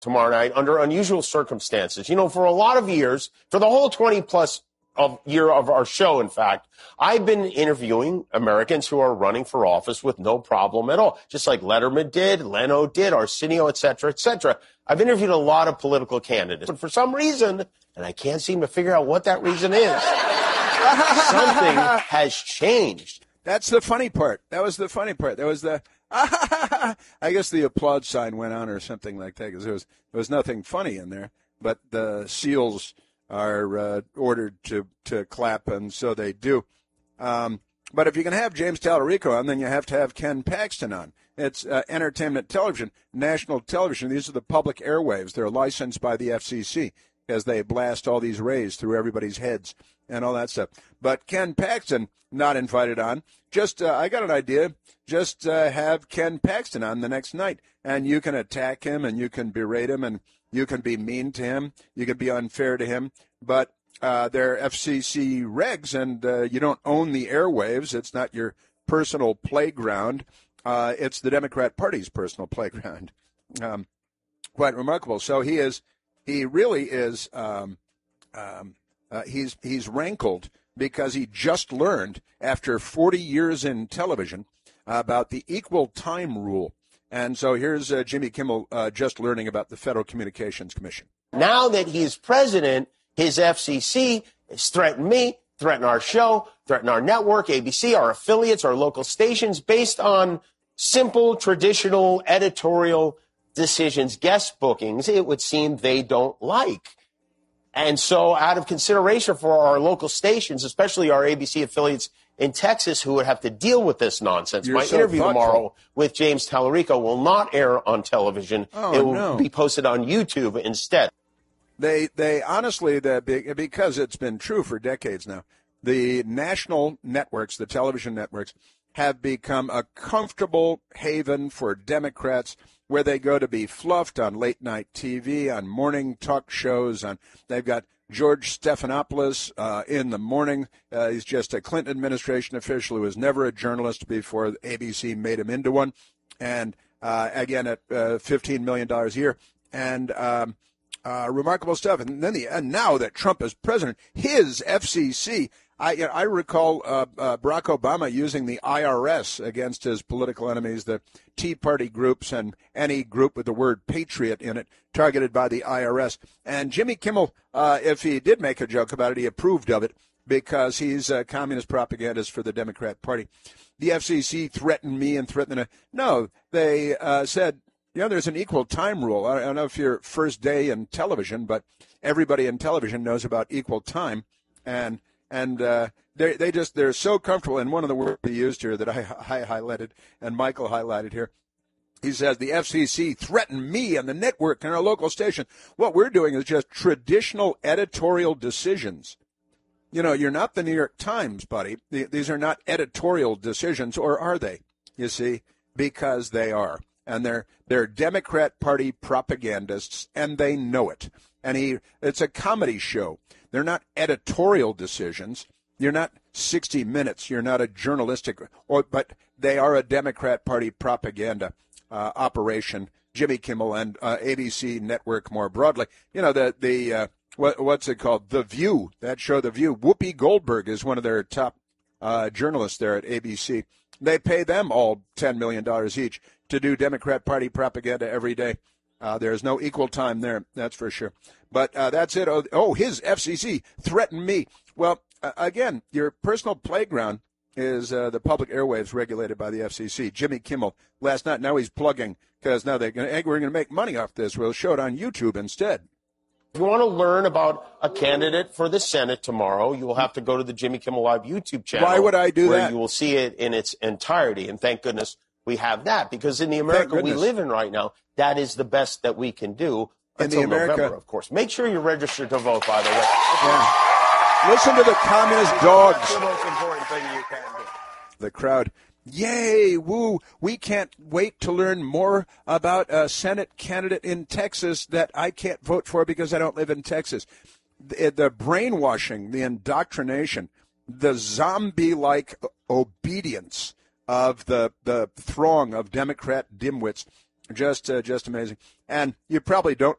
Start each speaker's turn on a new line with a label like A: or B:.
A: tomorrow night under unusual circumstances. You know, for a lot of years, for the whole 20-plus year of our show, in fact, I've been interviewing Americans who are running for office with no problem at all, just like Letterman did, Leno did, Arsenio, et cetera, et cetera. I've interviewed a lot of political candidates, but for some reason, and I can't seem to figure out what that reason is, something has changed.
B: That's the funny part. That was the funny part. There was the, I guess the applaud sign went on or something like that because there was nothing funny in there. But the SEALs are ordered to clap, and so they do. But if you can have James Tallarico on, then you have to have Ken Paxton on. It's entertainment television, national television. These are the public airwaves. They're licensed by the FCC as they blast all these rays through everybody's heads and all that stuff. But Ken Paxton not invited on. Just I got an idea. Just have Ken Paxton on the next night, and you can attack him, and you can berate him, and you can be mean to him. You can be unfair to him. But they're FCC regs, and you don't own the airwaves. It's not your personal playground. It's the Democrat Party's personal playground. Quite remarkable. So he really is. He's rankled because he just learned after 40 years in television about the equal time rule. And so here's Jimmy Kimmel just learning about the Federal Communications Commission.
A: Now that he's president, his FCC has threatened me, threatened our show, threatened our network, ABC, our affiliates, our local stations, based on simple, traditional editorial decisions, guest bookings, it would seem they don't like. And so out of consideration for our local stations, especially our ABC affiliates in Texas who would have to deal with this nonsense, my interview tomorrow with James Tallarico will not air on television. It will be posted on YouTube instead.
B: They honestly, because it's been true for decades now, the national networks, the television networks, have become a comfortable haven for Democrats where they go to be fluffed on late-night TV, on morning talk shows. They've got George Stephanopoulos in the morning. He's just a Clinton administration official who was never a journalist before ABC made him into one. And, again, at $15 million a year. And remarkable stuff. And then now that Trump is president, his FCC, I recall Barack Obama using the IRS against his political enemies, the Tea Party groups and any group with the word patriot in it, targeted by the IRS. And Jimmy Kimmel, if he did make a joke about it, he approved of it because he's a communist propagandist for the Democrat Party. The FCC threatened me and threatened no, they said, there's an equal time rule. I don't know if you're first day in television, but everybody in television knows about equal time. And they're so comfortable. And one of the words he used here that I highlighted and Michael highlighted here, he says the FCC threatened me and the network and our local station. What we're doing is just traditional editorial decisions. You're not the New York Times, buddy. These are not editorial decisions, or are they? You see, because they are. And they're Democrat Party propagandists, and they know it. And it's a comedy show. They're not editorial decisions. You're not 60 Minutes. You're not a journalistic, but they are a Democrat Party propaganda operation. Jimmy Kimmel and ABC Network more broadly. What's it called? The View. That show, The View. Whoopi Goldberg is one of their top journalists there at ABC. They pay them all $10 million each to do Democrat Party propaganda every day. There's no equal time there, that's for sure. But that's it. His FCC threatened me. Well, again, your personal playground is the public airwaves regulated by the FCC. Jimmy Kimmel last night, now he's plugging because now we're going to make money off this. We'll show it on YouTube instead.
A: If you want to learn about a candidate for the Senate tomorrow, you will have to go to the Jimmy Kimmel Live YouTube channel.
B: Why would I do
A: where
B: that?
A: You will see it in its entirety. And thank goodness we have that, because in the America we live in right now, that is the best that we can do until November, of course. Make sure you're registered to vote, by the way.
B: Yeah. Listen to the communist dogs.
A: That's the most important thing you can do.
B: The crowd. Yay, woo. We can't wait to learn more about a Senate candidate in Texas that I can't vote for because I don't live in Texas. The brainwashing, the indoctrination, the zombie-like obedience of the throng of Democrat dimwits, just amazing. And you probably don't